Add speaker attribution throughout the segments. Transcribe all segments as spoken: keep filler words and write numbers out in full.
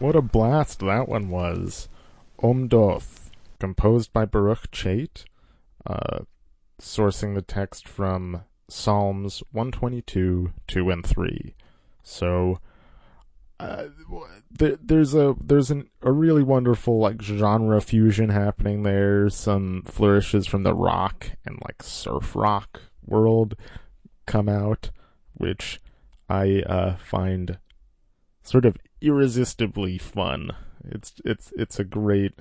Speaker 1: What a blast that one was. Omdoth, composed by Baruch Chait, uh, sourcing the text from Psalms one twenty-two, two and three. So, uh, there, there's a there's an, a really wonderful like genre fusion happening there. Some flourishes from the rock and like surf rock world come out, which I uh, find sort of irresistibly fun. It's it's it's a great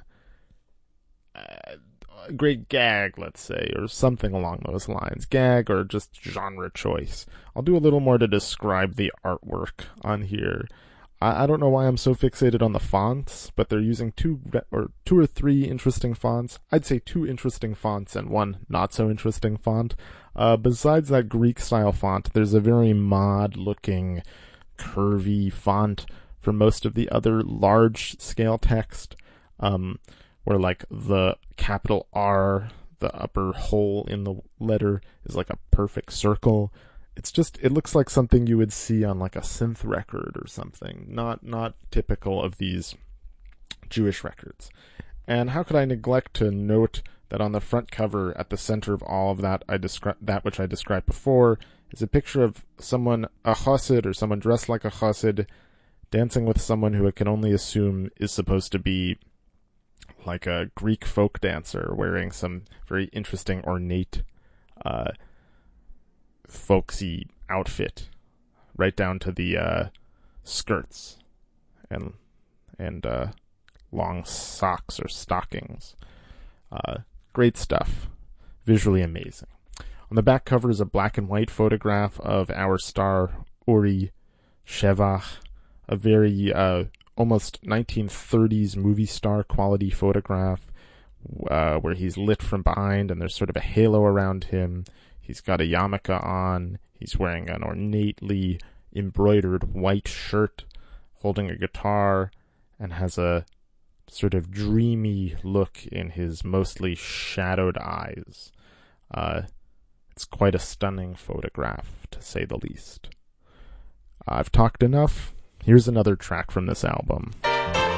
Speaker 1: uh, a great gag, let's say, or something along those lines. Gag or just genre choice. I'll do a little more to describe the artwork on here. I, I don't know why I'm so fixated on the fonts, but they're using two or two or three interesting fonts. I'd say two interesting fonts and one not so interesting font. Uh, besides that Greek style font, there's a very mod looking curvy font for most of the other large scale text, um, where like the capital R, the upper hole in the letter, is like a perfect circle. It's just, it looks like something you would see on like a synth record or something, not not typical of these Jewish records. And how could I neglect to note that on the front cover, at the center of all of that I descri- that which I described before, is a picture of someone, a chassid, or someone dressed like a chassid, dancing with someone who I can only assume is supposed to be like a Greek folk dancer, wearing some very interesting, ornate, uh, folksy outfit, right down to the uh, skirts and and uh, long socks or stockings. Uh, great stuff. Visually amazing. On the back cover is a black and white photograph of our star, Uri Shevach, a very uh, almost nineteen thirties movie star quality photograph uh, where he's lit from behind and there's sort of a halo around him. He's got a yarmulke on. He's wearing an ornately embroidered white shirt, holding a guitar, and has a sort of dreamy look in his mostly shadowed eyes. Uh, it's quite a stunning photograph, to say the least. I've talked enough. Here's another track from this album.